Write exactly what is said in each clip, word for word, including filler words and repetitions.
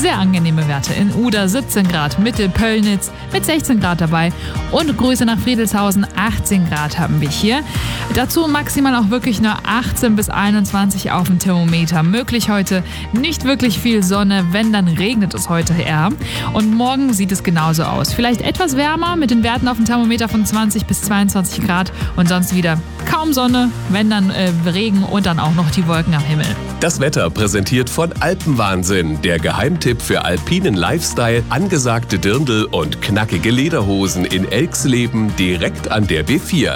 Sehr angenehme Werte. In Uda siebzehn Grad, Mittelpöllnitz mit sechzehn Grad dabei und Grüße nach Friedelshausen, achtzehn Grad haben wir hier. Dazu maximal auch wirklich nur achtzehn bis einundzwanzig auf dem Thermometer. Möglich heute nicht wirklich viel Sonne, wenn dann regnet es heute eher. Und morgen sieht es genauso aus. Vielleicht etwas wärmer mit den Werten auf dem Thermometer von zwanzig bis zweiundzwanzig Grad und sonst wieder kaum Sonne, wenn dann äh, Regen und dann auch noch die Wolken am Himmel. Das Wetter präsentiert von Alpenwahnsinn, der Geheimtipp für alpinen Lifestyle, angesagte Dirndl und knackige Lederhosen in Elxleben direkt an der B vier.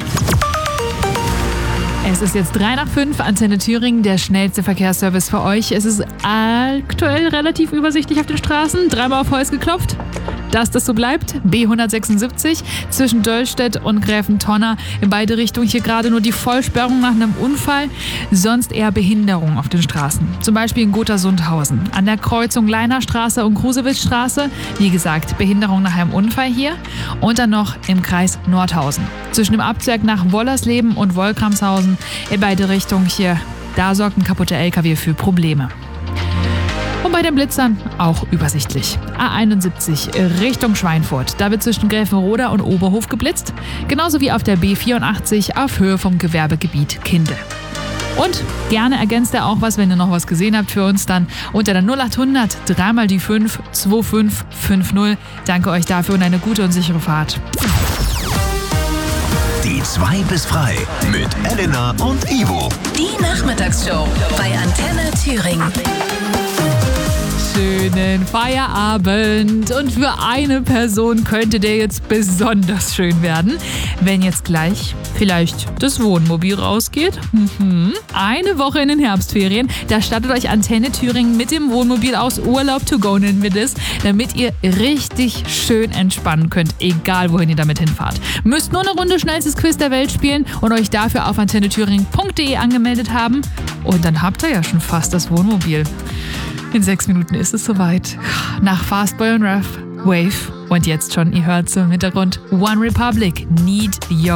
Es ist jetzt drei nach fünf, Antenne Thüringen, der schnellste Verkehrsservice für euch. Es ist aktuell relativ übersichtlich auf den Straßen. Dreimal auf Holz geklopft. Dass das so bleibt, B hundertsechsundsiebzig zwischen Döllstedt und Gräfentonner. In beide Richtungen hier gerade nur die Vollsperrung nach einem Unfall, sonst eher Behinderung auf den Straßen. Zum Beispiel in Gotha-Sundhausen. An der Kreuzung Leinerstraße und Krusewitzstraße, wie gesagt, Behinderung nach einem Unfall hier. Und dann noch im Kreis Nordhausen. Zwischen dem Abzweig nach Wollersleben und Wolkramshausen in beide Richtungen hier, da sorgt ein kaputter L K W für Probleme. Und bei den Blitzern auch übersichtlich. A einundsiebzig Richtung Schweinfurt. Da wird zwischen Gräfenroda und Oberhof geblitzt. Genauso wie auf der B vierundachtzig auf Höhe vom Gewerbegebiet Kinde. Und gerne ergänzt er auch was, wenn ihr noch was gesehen habt für uns, dann unter der null achthundert dreimal die fünf zwei fünf fünf null. Danke euch dafür und eine gute und sichere Fahrt. Die zwei bis frei mit Elena und Ivo. Die Nachmittagsshow bei Antenne Thüringen. Schönen Feierabend. Und für eine Person könnte der jetzt besonders schön werden, wenn jetzt gleich vielleicht das Wohnmobil rausgeht. Mhm. Eine Woche in den Herbstferien, da startet euch Antenne Thüringen mit dem Wohnmobil aus. Urlaub to go nennen wir das, damit ihr richtig schön entspannen könnt, egal wohin ihr damit hinfahrt. Müsst nur eine Runde schnellstes Quiz der Welt spielen und euch dafür auf antenne thüringen punkt de angemeldet haben. Und dann habt ihr ja schon fast das Wohnmobil. In sechs Minuten ist es soweit. Nach Fastboy und Raf, Wave und jetzt schon, ihr hört im Hintergrund, One Republic, Need Your